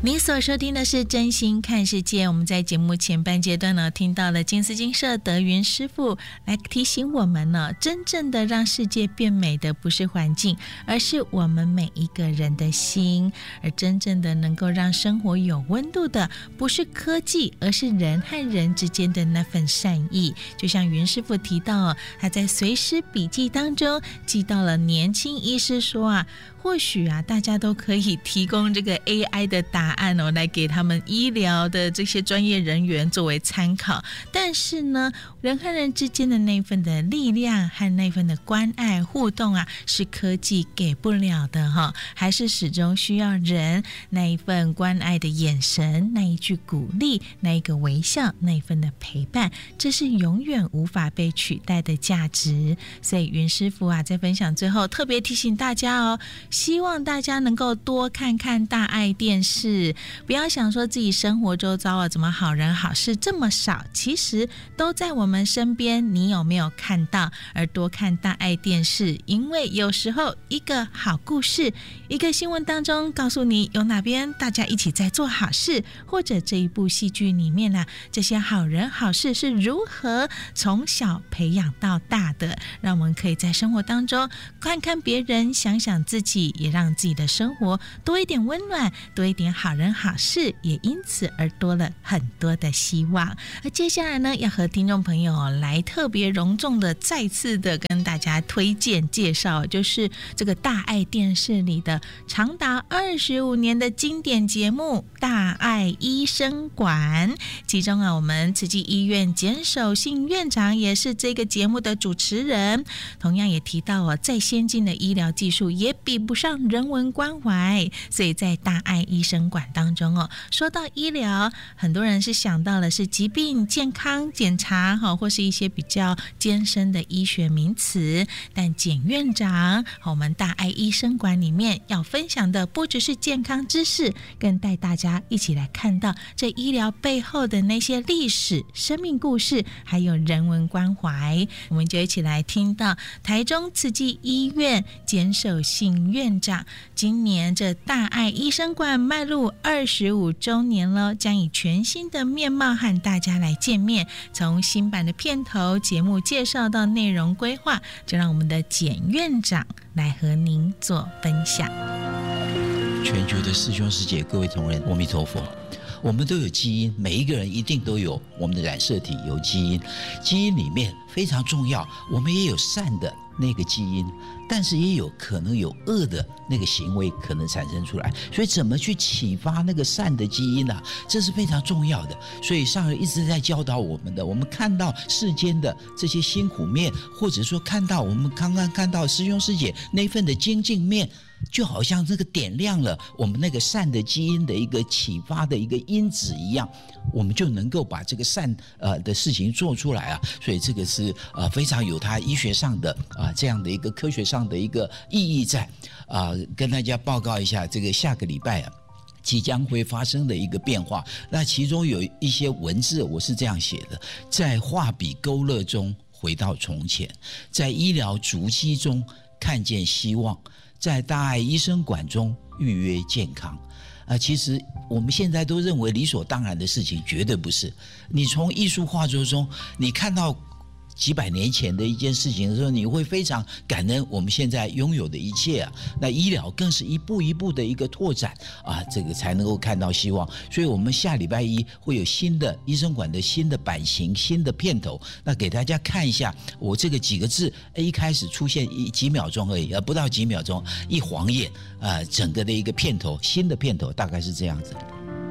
您所收听的是真心看世界，我们在节目前半阶段呢，听到了金丝金社德云师傅来提醒我们呢，真正的让世界变美的不是环境，而是我们每一个人的心，而真正的能够让生活有温度的不是科技，而是人和人之间的那份善意。就像云师傅提到他在随师笔记当中记到了年轻医师说或许大家都可以提供这个 AI 的答案来给他们医疗的这些专业人员作为参考，但是呢，人和人之间的那份的力量和那份的关爱互动是科技给不了的还是始终需要人那一份关爱的眼神，那一句鼓励，那一个微笑，那一份的陪伴，这是永远无法被取代的价值。所以云师傅在分享最后特别提醒大家希望大家能够多看看大爱电视，不要想说自己生活周遭怎么好人好事这么少，其实都在我们身边，你有没有看到？而多看大爱电视，因为有时候一个好故事，一个新闻当中告诉你有哪边大家一起在做好事，或者这一部戏剧里面这些好人好事是如何从小培养到大的，让我们可以在生活当中看看别人，想想自己，也让自己的生活多一点温暖，多一点好人好事，也因此而多了很多的希望。而接下来呢，要和听众朋友来特别隆重的再次的跟大家推荐介绍，就是这个大爱电视里的长达25年的经典节目《大爱医生馆》，其中我们慈济医院简守信院长也是这个节目的主持人，同样也提到再先进的医疗技术也比不上人文关怀，所以在大爱医生馆当中说到医疗，很多人是想到的是疾病健康检查或是一些比较艰深的医学名词，但简院长我们大爱医生馆里面要分享的不只是健康知识，更带大家一起来看到这医疗背后的那些历史生命故事，还有人文关怀。我们就一起来听到台中慈济医院简守信院长今年这大爱医生馆迈入25周年了，将以全新的面貌和大家来见面，从新版的片头节目介绍到内容规划，就让我们的简院长来和您做分享。 全球的师兄师姐各位同仁，阿弥陀佛。我们都有基因，每一个人一定都有我们的染色体，有基因，基因里面非常重要，我们也有善的那个基因，但是也有可能有恶的那个行为可能产生出来，所以怎么去启发那个善的基因这是非常重要的。所以上人一直在教导我们的，我们看到世间的这些辛苦面，或者说看到我们刚刚看到师兄师姐那份的精进面，就好像这个点亮了我们那个善的基因的一个启发的一个因子一样，我们就能够把这个善的事情做出来所以这个是非常有它医学上的这样的一个科学上的一个意义在跟大家报告一下这个下个礼拜即将会发生的一个变化。那其中有一些文字我是这样写的：在画笔勾勒中回到从前，在医疗足迹中看见希望，在大爱医生馆中预约健康。其实我们现在都认为理所当然的事情，绝对不是。你从艺术画作中，你看到几百年前的一件事情的时候，你会非常感恩我们现在拥有的一切那医疗更是一步一步的一个拓展这个才能够看到希望。所以我们下礼拜一会有新的医生馆的新的版型、新的片头，那给大家看一下我这个几个字一开始出现几秒钟而已不到几秒钟，一晃眼整个的一个片头，新的片头大概是这样子，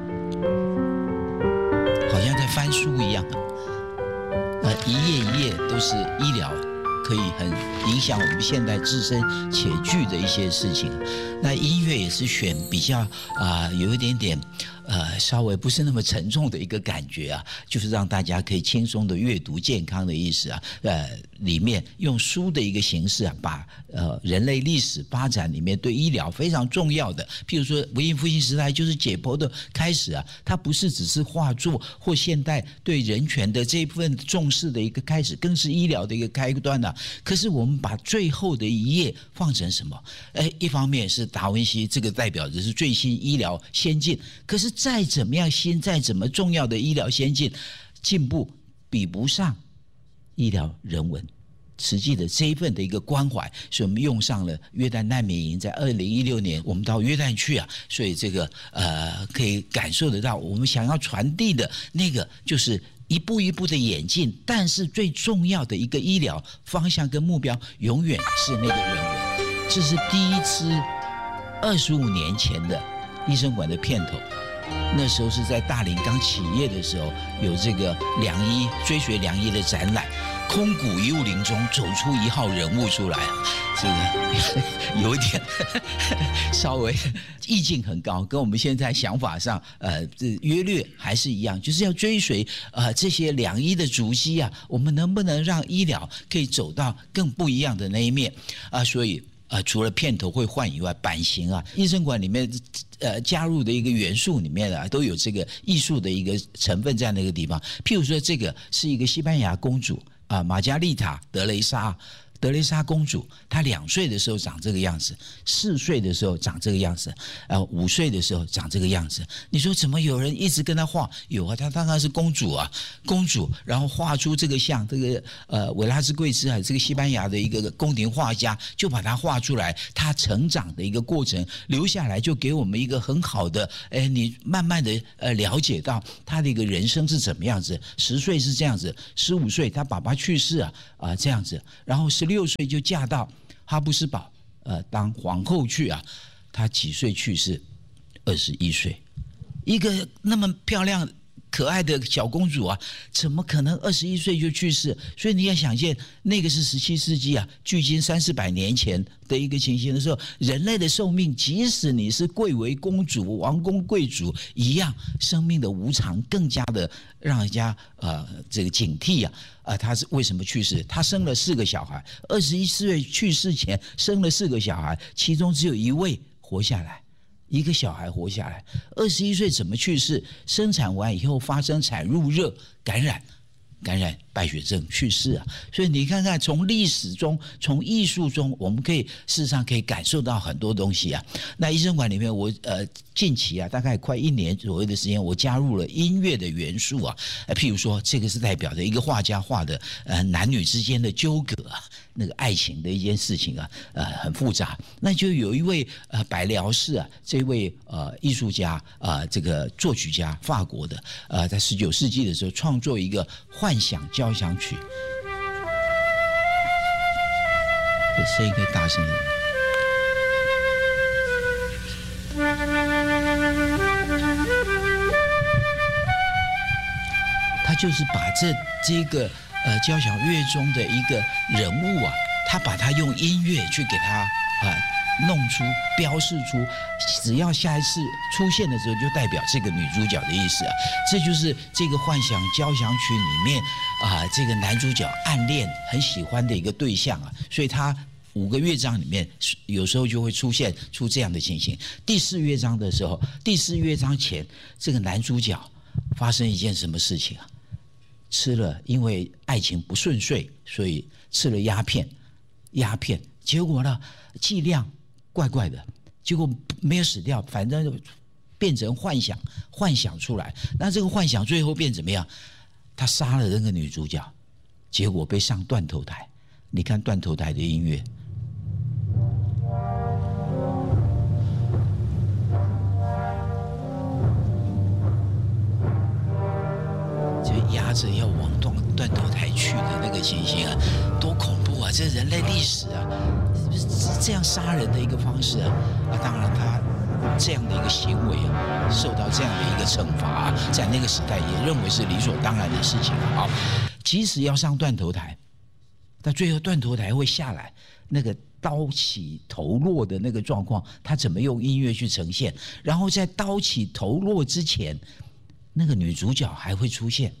好像在翻书一样一页一页都是医疗可以很影响我们现在自身且具的一些事情。那音乐也是选比较有一点点稍微不是那么沉重的一个感觉啊，就是让大家可以轻松的阅读健康的意思啊。里面用书的一个形式啊，把人类历史发展里面对医疗非常重要的，譬如说文艺复兴时代就是解剖的开始啊，它不是只是画作或现代对人权的这一部分重视的一个开始，更是医疗的一个开端啊。可是我们把最后的一页放成什么？一方面是达文西，这个代表的是最新医疗先进，可是再怎么样新，再怎么重要的医疗先进进步，比不上医疗人文实际的这一份的一个关怀，所以我们用上了约旦难民营，在2016年我们到约旦去啊，所以这个可以感受得到我们想要传递的那个就是一步一步的演进，但是最重要的一个医疗方向跟目标永远是那个人文。这是第一支25年前的医生馆的片头，那时候是在大林刚起业的时候，有这个良医追随良医的展览，空谷幽灵中走出一号人物出来，这个有点稍微意境很高，跟我们现在想法上约略还是一样，就是要追随这些良医的足迹啊，我们能不能让医疗可以走到更不一样的那一面啊？所以除了片头会换以外，版型啊，医生馆里面加入的一个元素里面啊，都有这个艺术的一个成分在那个地方。譬如说，这个是一个西班牙公主啊，玛加丽塔·德雷莎公主，她2岁的时候长这个样子，4岁的时候长这个样子，5岁的时候长这个样子。你说怎么有人一直跟她画？有啊，她当然是公主啊，公主，然后画出这个像这个维拉斯贵兹啊，这个西班牙的一个宫廷画家，就把它画出来，她成长的一个过程留下来，就给我们一个很好的，你慢慢的了解到她的一个人生是怎么样子。10岁是这样子，15岁她爸爸去世啊，这样子，然后16岁就嫁到哈布斯堡当皇后去啊，她几岁去世？21岁，一个那么漂亮可爱的小公主啊，怎么可能21岁就去世？所以你要想见，那个是17世纪啊，距今300-400年前的一个情形的时候，人类的寿命，即使你是贵为公主、王公贵族一样，生命的无常更加的让人家这个警惕啊。他是为什么去世？他生了4个小孩，21岁去世前生了4个小孩，其中只有1位活下来。一个小孩活下来，21岁怎么去世？生产完以后发生产褥热感染败血症去世啊！所以你看看，从历史中、从艺术中，我们可以事实上可以感受到很多东西啊。那医生馆里面，我近期啊，大概快1年左右的时间，我加入了音乐的元素啊。譬如说，这个是代表着一个画家画的男女之间的纠葛啊，那个爱情的一件事情啊，很复杂。那就有一位百辽士啊，这位艺术家这个作曲家，法国的在19世纪的时候创作一个幻想交响曲，这声音可以大声一点。他就是把这个交响乐中的一个人物啊，他把他用音乐去给他弄出、标示出，只要下一次出现的时候，就代表这个女主角的意思啊。这就是这个幻想交响曲里面这个男主角暗恋很喜欢的一个对象啊，所以他5个乐章里面有时候就会出现出这样的情形。第4乐章的时候，第4乐章前，这个男主角发生一件什么事情啊？吃了，因为爱情不顺遂，所以吃了鸦片，结果呢剂量怪怪的，结果没有死掉，反正变成幻想出来。那这个幻想最后变怎么样？他杀了那个女主角，结果被上断头台。你看断头台的音乐，就压着要往断头台去的那个情形啊，多恐怖啊！这人类历史啊，这样杀人的一个方式啊，当然他这样的一个行为啊，受到这样的一个惩罚在那个时代也认为是理所当然的事情即使要上断头台，但最后断头台会下来，那个刀起头落的那个状况，他怎么用音乐去呈现？然后在刀起头落之前，那个女主角还会出现。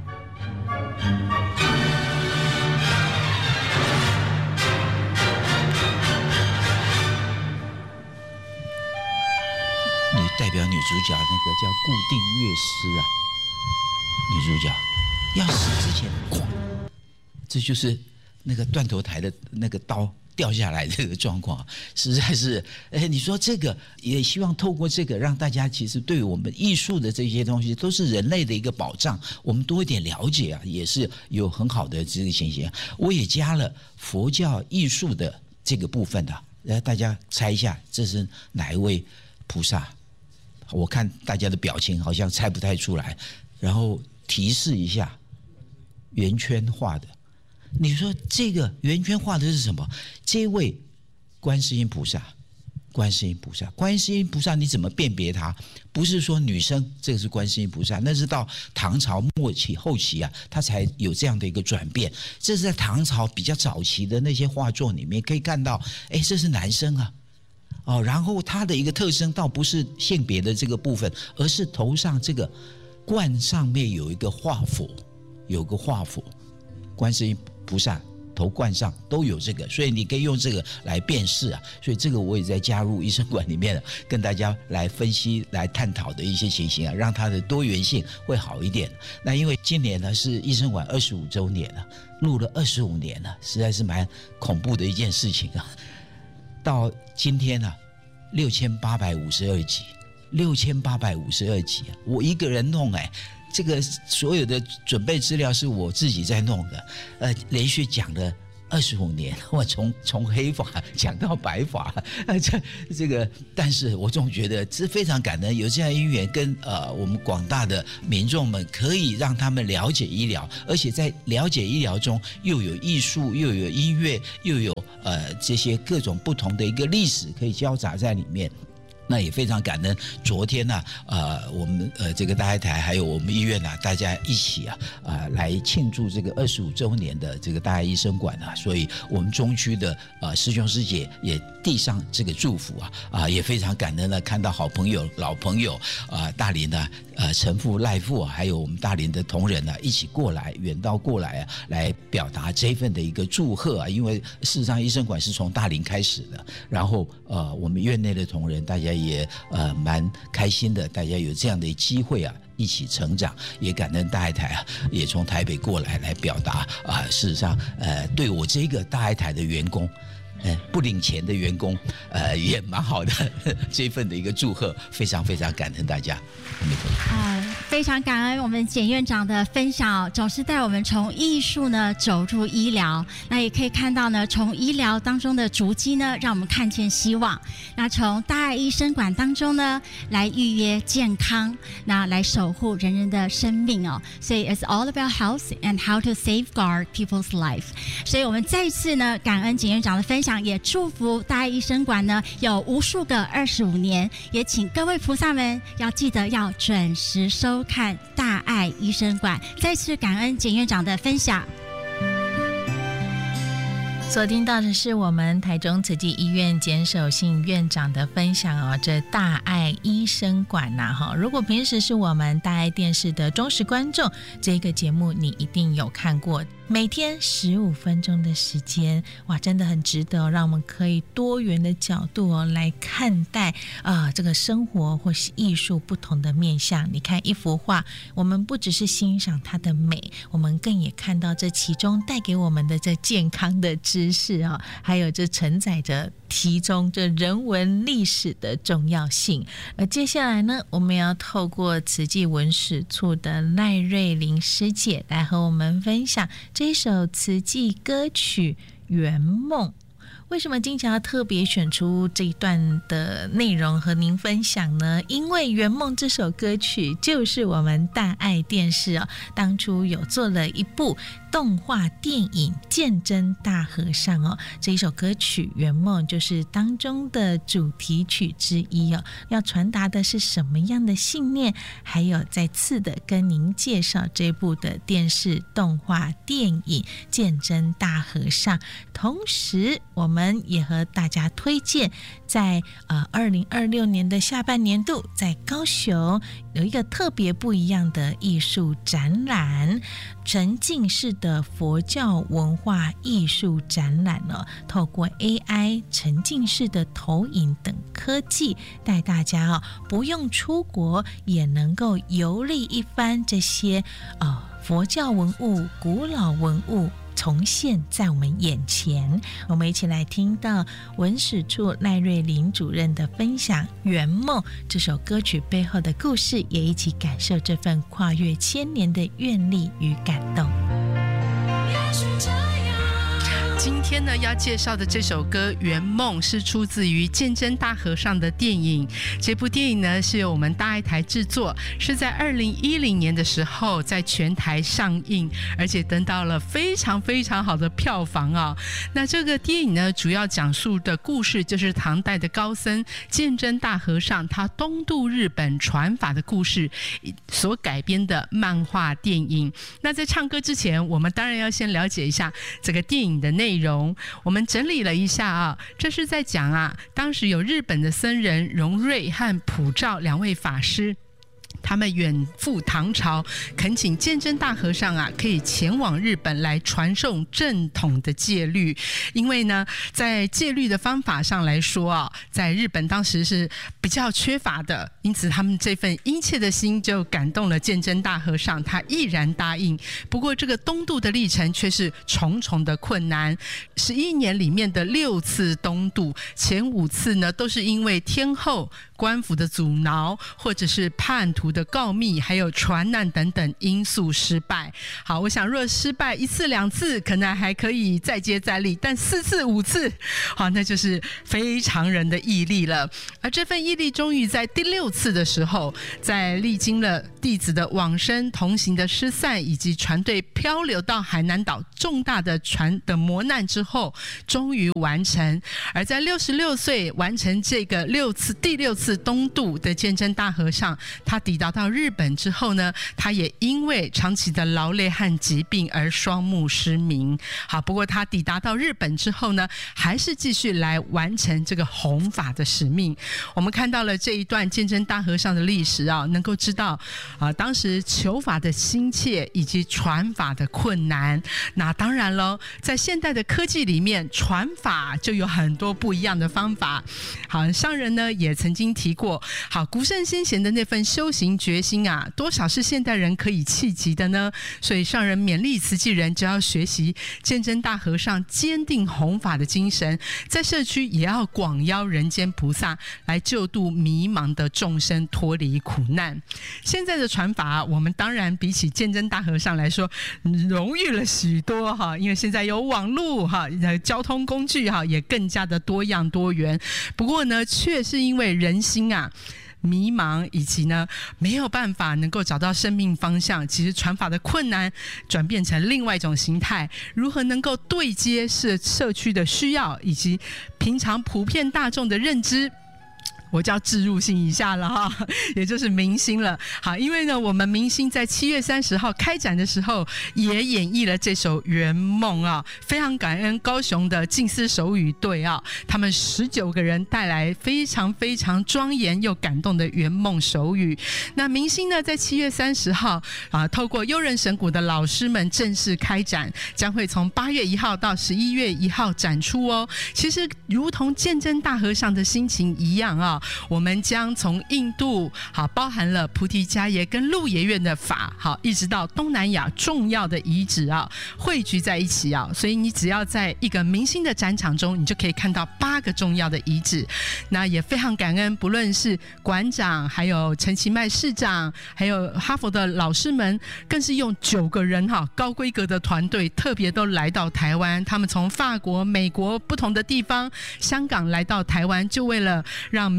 代表女主角那个叫固定乐师啊，女主角要死之前，哐，这就是那个断头台的那个刀掉下来这个状况，实在是，你说这个也希望透过这个让大家其实对我们艺术的这些东西都是人类的一个保障，我们多一点了解啊，也是有很好的这个情形。我也加了佛教艺术的这个部分的，大家猜一下这是哪一位菩萨？我看大家的表情好像猜不太出来，然后提示一下，圆圈画的。你说这个圆圈画的是什么？这位观世音菩萨，观世音菩萨，观世音菩萨，你怎么辨别它？不是说女生这个是观世音菩萨，那是到唐朝末期后期啊，它才有这样的一个转变。这是在唐朝比较早期的那些画作里面可以看到，这是男生啊。然后它的一个特征倒不是性别的这个部分，而是头上这个冠上面有一个画佛，有个画佛，观世音菩萨头冠上都有这个，所以你可以用这个来辨识啊。所以这个我也在加入医生馆里面跟大家来分析、来探讨的一些情形啊，让它的多元性会好一点。那因为今年呢是医生馆25周年了，录了25年了，实在是蛮恐怖的一件事情啊。到今天啊，6852集，6852集啊，我一个人弄这个所有的准备资料是我自己在弄的，连续讲了25年，我从黑发讲到白发，这个，但是我总觉得是非常感恩，有这样因缘跟我们广大的民众们，可以让他们了解医疗，而且在了解医疗中又有艺术，又有音乐，又有这些各种不同的一个历史可以交杂在里面。那也非常感恩，昨天呢，我们这个大爱台还有我们医院啊，大家一起来庆祝这个25周年的这个大爱医生馆啊，所以我们中区的师兄师姐也递上这个祝福也非常感恩的看到好朋友、老朋友大林的陈父、赖父还有我们大林的同仁一起过来，远道过来来表达这份的一个祝贺因为事实上医生馆是从大林开始的，然后我们院内的同仁大家也蛮开心的，大家有这样的机会一起成长，也感恩大爱台也从台北过来表达事实上对我这个大爱台的员工不领钱的员工也蛮好的这份的一个祝贺，非常非常感恩大家。 非常感恩我们简院长的分享，总是带我们从艺术呢走入医疗，那也可以看到呢从医疗当中的足迹呢让我们看见希望，那从大爱医生馆当中呢来预约健康，那来守护人人的生命所以 it's all about health and how to safeguard people's life。 所以我们再次呢感恩简院长的分享，也祝福大爱医生馆呢有无数个25年，也请各位菩萨们要记得要准时收看大爱医生馆。再次感恩简院长的分享。 所听到的是我们台中慈济医院简守信院长的分享这大爱医生馆如果平时是我们大爱电视的忠实观众，这个节目你一定有看过，每天15分钟的时间，哇，真的很值得让我们可以多元的角度来看待这个生活或是艺术不同的面向。你看一幅画，我们不只是欣赏它的美，我们更也看到这其中带给我们的这健康的知识还有这承载着其中这人文历史的重要性。而接下来呢，我们要透过慈济文史处的赖瑞玲师姐来和我们分享这首慈济歌曲《圆梦》。为什么今天要特别选出这一段的内容和您分享呢？因为《圆梦》这首歌曲就是我们大爱电视当初有做了一部动画电影《鉴真大和尚》这一首歌曲《圆梦》就是当中的主题曲之一要传达的是什么样的信念？还有再次的跟您介绍这部的电视动画电影《鉴真大和尚》，同时我们们也和大家推荐，在2026年的下半年度，在高雄有一个特别不一样的艺术展览，沉浸式的佛教文化艺术展览呢，透过 AI 沉浸式的投影等科技，带大家不用出国也能够游历一番这些佛教文物、古老文物重现在我们眼前。我们一起来听到文史处赖瑞玲主任的分享《圆梦》这首歌曲背后的故事，也一起感受这份跨越千年的愿力与感动。 今天呢要介绍的这首歌《圆梦》是出自于鉴真大和尚的电影。这部电影呢是由我们大爱台制作，是在2010年的时候在全台上映，而且得到了非常非常好的票房啊。那这个电影呢主要讲述的故事就是唐代的高僧鉴真大和尚他东渡日本传法的故事所改编的漫画电影。那在唱歌之前，我们当然要先了解一下这个电影的内容。我们整理了一下啊，这是在讲当时有日本的僧人荣瑞和普照2位法师，他们远赴唐朝，恳请鉴真大和尚可以前往日本来传授正统的戒律。因为呢，在戒律的方法上来说在日本当时是比较缺乏的，因此他们这份殷切的心就感动了鉴真大和尚，他毅然答应。不过这个东渡的历程却是重重的困难，11年里面的6次东渡，前5次呢都是因为天后、官府的阻挠，或者是叛徒的告密，还有船难等等因素失败。好，我想若失败1次2次可能还可以再接再厉，但4次5次好，那就是非常人的毅力了。而这份毅力终于在第6次的时候，在历经了弟子的往生、同行的失散，以及船队漂流到海南岛重大的船的磨难之后，终于完成。而在66岁完成这个第6次东渡的鉴真大和尚，他抵达到日本之后呢，他也因为长期的劳累和疾病而双目失明。好，不过他抵达到日本之后呢，还是继续来完成这个弘法的使命。我们看到了这一段鉴真大和尚的历史能够知道当时求法的心切以及传法的困难。那当然了，在现代的科技里面，传法就有很多不一样的方法。好，上人呢也曾经提过，好，古圣先贤的那份修行决心多少是现代人可以企及的呢？所以上人勉励慈济人，就要学习鉴真大和尚坚定弘法的精神，在社区也要广邀人间菩萨来救度迷茫的众生，脱离苦难。现在的传法我们当然比起鉴真大和尚来说容易了许多因为现在有网络交通工具也更加的多样多元。不过呢，却是因为人心迷茫，以及呢没有办法能够找到生命方向，其实传法的困难转变成另外一种形态，如何能够对接社区的需要以及平常普遍大众的认知，我就要置入性一下了也就是明星了。好，因为呢我们明星在7月30号开展的时候也演绎了这首《圆梦》非常感恩高雄的静思手语队他们19个人带来非常非常庄严又感动的圆梦手语。那明星呢在7月30号透过悠人神谷的老师们正式开展，将会从8月1号到11月1号展出其实如同鉴真大和尚的心情一样我们将从印度包含了菩提伽耶跟鹿野苑的法一直到东南亚重要的遗址汇聚在一起所以你只要在一个明星的展场中，你就可以看到8个重要的遗址。那也非常感恩，不论是馆长，还有陈其迈市长，还有哈佛的老师们，更是用9个人高规格的团队特别都来到台湾，他们从法国、美国不同的地方，香港来到台湾，就为了让明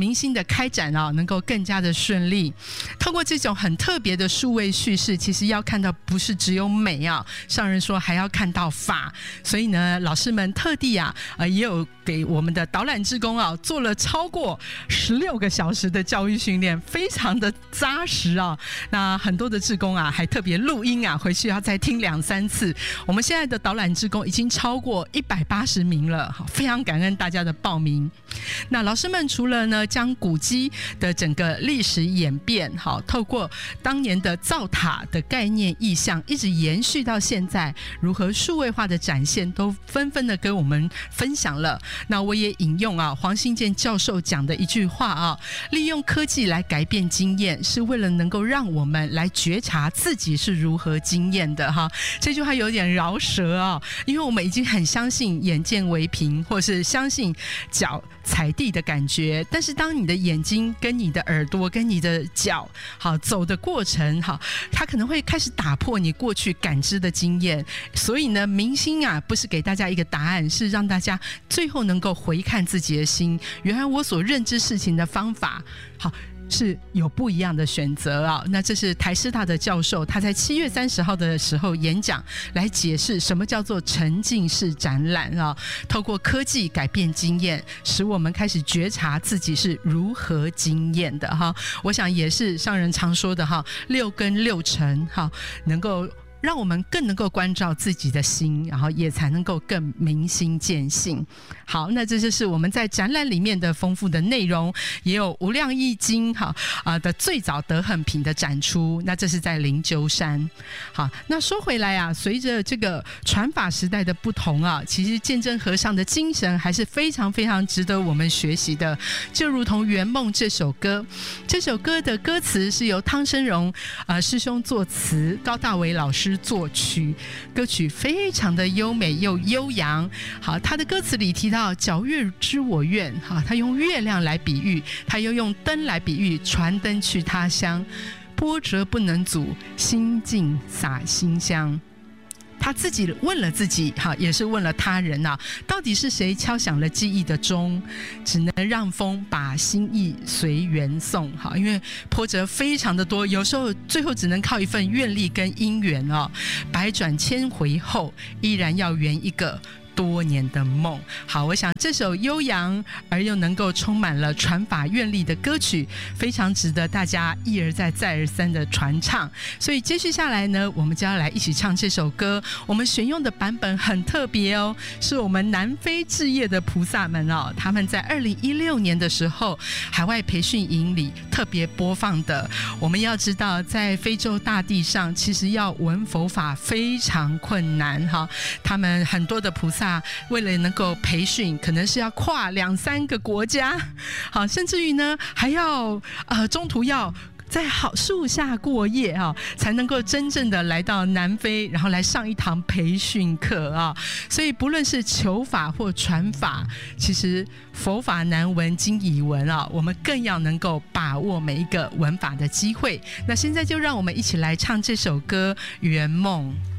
明星的开展能够更加的顺利。透过这种很特别的数位叙事，其实要看到不是只有美上人说还要看到法，所以呢，老师们特地也有给我们的导览志工做了超过16个小时的教育训练，非常的扎实那很多的志工还特别录音回去要再听2-3次。我们现在的导览志工已经超过180名了，非常感恩大家的报名。那老师们除了呢将古迹的整个历史演变透过当年的造塔的概念意象一直延续到现在，如何数位化的展现都纷纷的跟我们分享了。那我也引用黄信介教授讲的一句话利用科技来改变经验，是为了能够让我们来觉察自己是如何经验的这句话有点饶舌因为我们已经很相信眼见为凭，或是相信脚踩地的感觉，但是当你的眼睛跟你的耳朵跟你的脚走的过程它可能会开始打破你过去感知的经验。所以呢，明星不是给大家一个答案，是让大家最后能够回看自己的心，原来我所认知事情的方法是有不一样的选择那这是台师大的教授他在7月30号的时候演讲来解释什么叫做沉浸式展览透过科技改变经验，使我们开始觉察自己是如何经验的我想也是上人常说的6跟6成能够让我们更能够关照自己的心，然后也才能够更明心见性。好，那这就是我们在展览里面的丰富的内容，也有无量易经的最早德恒品的展出，那这是在灵鹫山。好，那说回来随着这个传法时代的不同其实鉴真和尚的精神还是非常非常值得我们学习的。就如同《圆梦》这首歌，这首歌的歌词是由汤生荣师兄作词，高大为老师作曲，歌曲非常的优美又悠扬。好，他的歌词里提到皎月知我愿，他用月亮来比喻，他又用灯来比喻，传灯去他乡，波折不能阻，心境洒馨香。他自己问了自己也是问了他人到底是谁敲响了记忆的钟，只能让风把心意随缘送。因为波折非常的多，有时候最后只能靠一份愿力跟因缘百转千回后依然要圆一个多年的梦。好，我想这首悠扬而又能够充满了传法愿力的歌曲，非常值得大家一而再再而三的传唱。所以接续下来呢，我们就要来一起唱这首歌。我们选用的版本很特别是我们南非志业的菩萨们他们在2016年的时候海外培训营里特别播放的。我们要知道，在非洲大地上其实要闻佛法非常困难他们很多的菩萨为了能够培训，可能是要跨2-3个国家，好，甚至于呢还要中途要在好树下过夜才能够真正的来到南非，然后来上一堂培训课所以不论是求法或传法，其实佛法难闻经已闻我们更要能够把握每一个闻法的机会。那现在就让我们一起来唱这首歌《圆梦》。